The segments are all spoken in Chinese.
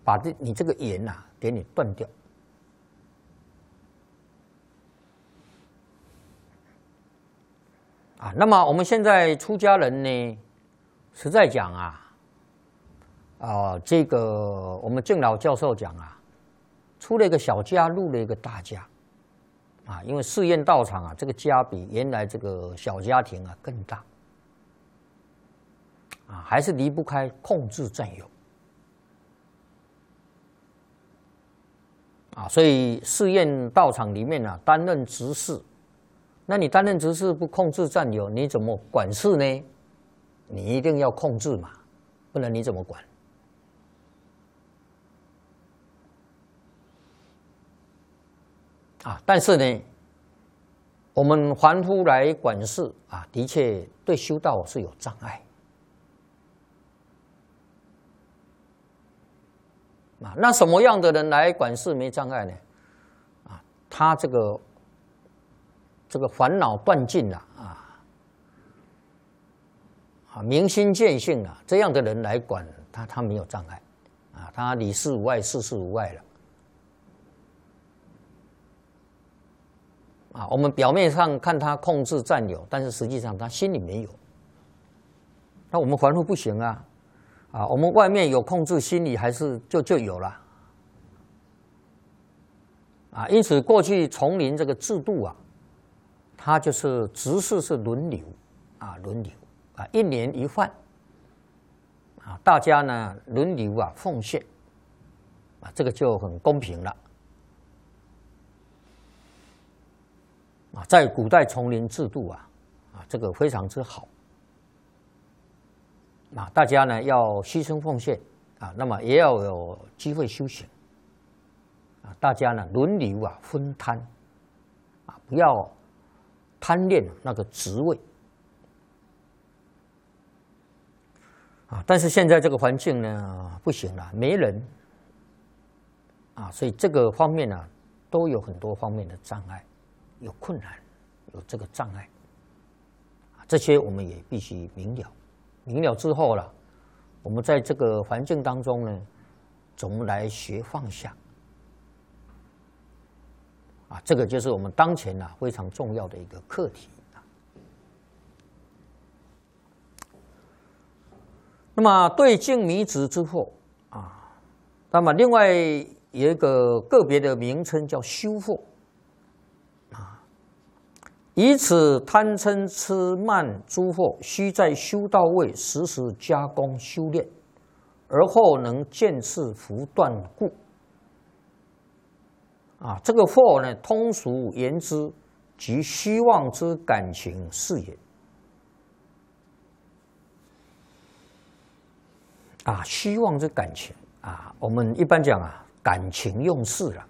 把你这个缘呐给你断掉。啊，那么我们现在出家人呢，实在讲这个我们敬老教授讲出了一个小家，入了一个大家，因为誓愿道场这个家比原来这个小家庭更大，还是离不开控制占有，所以誓愿道场里面担任执事。那你担任执事不控制占有，你怎么管事呢？你一定要控制嘛，不然你怎么管？但是呢，我们凡夫来管事的确对修道是有障碍。那什么样的人来管事没障碍呢？他这个烦恼断尽了明心见性这样的人来管他没有障碍他理事无碍，事事无碍了我们表面上看他控制占有，但是实际上他心里没有。那我们凡夫不行我们外面有控制，心里还是就有了因此过去丛林这个制度它就是执事是轮流轮流1年1换大家呢轮流奉献这个就很公平了在古代丛林制度这个非常之好大家呢要牺牲奉献那么也要有机会修行大家呢轮流分摊不要贪恋那个职位但是现在这个环境呢不行了，没人所以这个方面都有很多方面的障碍，有困难，有这个障碍这些我们也必须明了。明了之后了，我们在这个环境当中呢，怎么来学放下这个就是我们当前非常重要的一个课题那么对境迷执之惑那么另外有一个个别的名称叫修惑以此贪嗔痴慢诸惑，须在修道位时时加工修炼，而后能见次伏断故。这个惑呢，通俗言之，即虚妄之感情是也。虚妄之感情我们一般讲感情用事了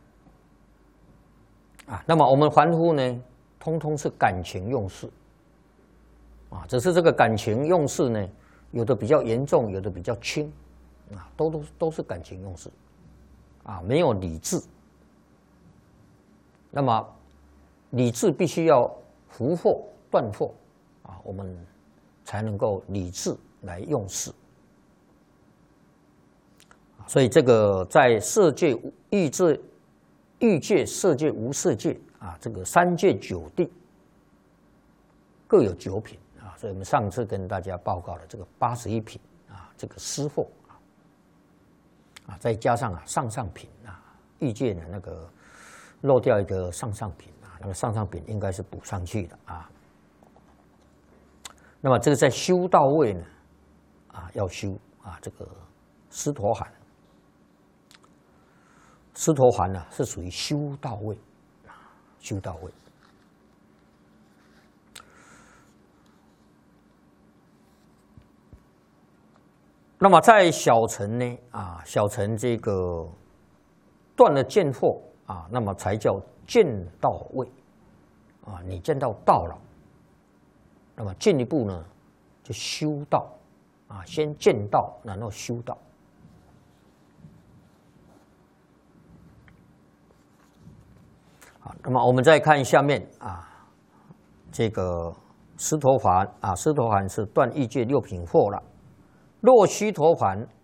那么我们凡夫呢，通通是感情用事只是这个感情用事呢，有的比较严重，有的比较轻都是感情用事没有理智。那么理智必须要伏惑断惑我们才能够理智来用事。所以这个在色界、欲界、色界、无色界这个三界九地各有9品所以我们上次跟大家报告了这个81品这个施惑再加上上品欲界呢那个漏掉一个上品那个上品应该是补上去的那么这个在修道位呢要修这个狮陀含。狮陀含呢是属于修道位修道位。那么在小乘呢小乘这个断了见惑那么才叫见道位你见到道了，那么进一步呢就修道先见道，然后修道。那么我们再看下面这个狮陀含狮陀含是断欲界6品惑了。若须陀含